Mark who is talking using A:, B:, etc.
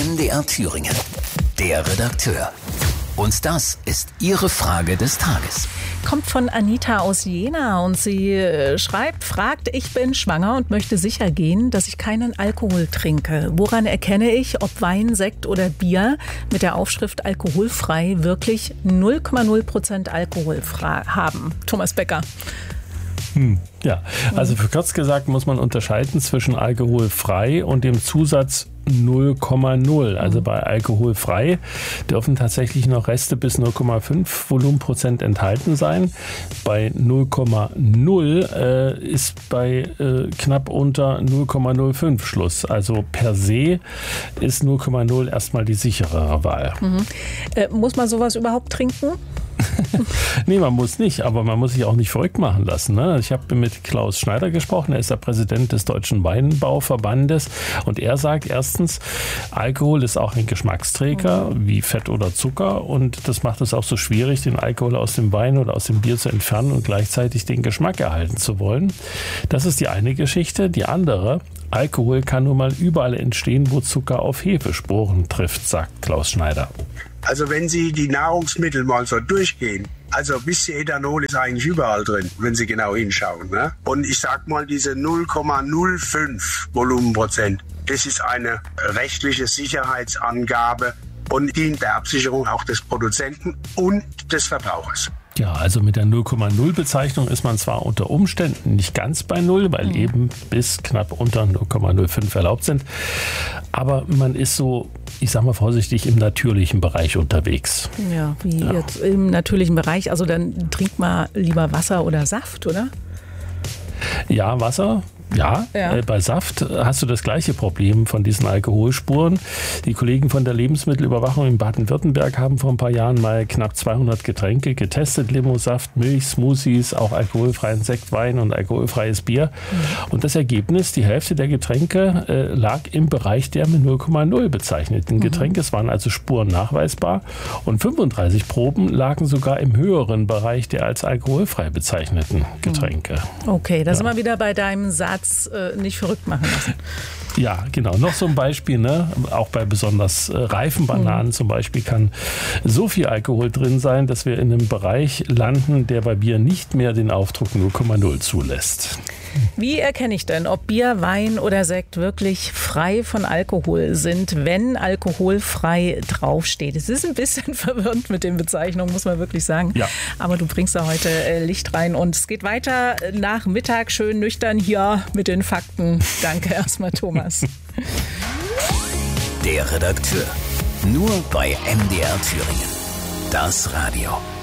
A: MDR Thüringen. Der Redakteur. Und das ist Ihre Frage des Tages.
B: Kommt von Anita aus Jena und sie fragt, ich bin schwanger und möchte sicher gehen, dass ich keinen Alkohol trinke. Woran erkenne ich, ob Wein, Sekt oder Bier mit der Aufschrift alkoholfrei wirklich 0,0% Alkohol haben? Thomas Becker.
C: Ja, also für kurz gesagt muss man unterscheiden zwischen alkoholfrei und dem Zusatz 0,0. Also bei alkoholfrei dürfen tatsächlich noch Reste bis 0,5 Volumenprozent enthalten sein. Bei 0,0 ist bei knapp unter 0,05 Schluss. Also per se ist 0,0 erstmal die sicherere Wahl.
B: Muss man sowas überhaupt trinken?
C: Nee, man muss nicht, aber man muss sich auch nicht verrückt machen lassen. Ne? Ich habe mit Klaus Schneider gesprochen, er ist der Präsident des Deutschen Weinbauverbandes und er sagt erstens, Alkohol ist auch ein Geschmacksträger wie Fett oder Zucker und das macht es auch so schwierig, den Alkohol aus dem Wein oder aus dem Bier zu entfernen und gleichzeitig den Geschmack erhalten zu wollen. Das ist die eine Geschichte. Die andere, Alkohol kann nun mal überall entstehen, wo Zucker auf Hefesporen trifft, sagt Klaus Schneider.
D: Also wenn Sie die Nahrungsmittel mal so durchgehen, also ein bisschen Ethanol ist eigentlich überall drin, wenn Sie genau hinschauen. Ne? Und ich sag mal, diese 0,05 Volumenprozent, das ist eine rechtliche Sicherheitsangabe und dient der Absicherung auch des Produzenten und des Verbrauchers.
C: Ja, also mit der 0,0-Bezeichnung ist man zwar unter Umständen nicht ganz bei 0, weil eben bis knapp unter 0,05 erlaubt sind, aber man ist so, ich sag mal vorsichtig, im natürlichen Bereich unterwegs.
B: Ja, wie jetzt im natürlichen Bereich, also dann trinkt man lieber Wasser oder Saft, oder?
C: Ja, Wasser. Ja, bei Saft hast du das gleiche Problem von diesen Alkoholspuren. Die Kollegen von der Lebensmittelüberwachung in Baden-Württemberg haben vor ein paar Jahren mal knapp 200 Getränke getestet. Limosaft, Milch, Smoothies, auch alkoholfreien Sekt, Wein und alkoholfreies Bier. Und das Ergebnis, die Hälfte der Getränke lag im Bereich der mit 0,0 bezeichneten Getränke. Es waren also Spuren nachweisbar. Und 35 Proben lagen sogar im höheren Bereich der als alkoholfrei bezeichneten Getränke.
B: Okay, da sind wir wieder bei deinem Satz, nicht verrückt machen lassen.
C: Ja, genau. Noch so ein Beispiel, ne? Auch bei besonders reifen Bananen zum Beispiel kann so viel Alkohol drin sein, dass wir in einem Bereich landen, der bei Bier nicht mehr den Aufdruck 0,0 zulässt.
B: Wie erkenne ich denn, ob Bier, Wein oder Sekt wirklich frei von Alkohol sind, wenn alkoholfrei draufsteht? Es ist ein bisschen verwirrend mit den Bezeichnungen, muss man wirklich sagen. Ja. Aber du bringst da heute Licht rein und es geht weiter nach Mittag schön nüchtern hier mit den Fakten. Danke erstmal, Thomas.
A: Der Redakteur. Nur bei MDR Thüringen. Das Radio.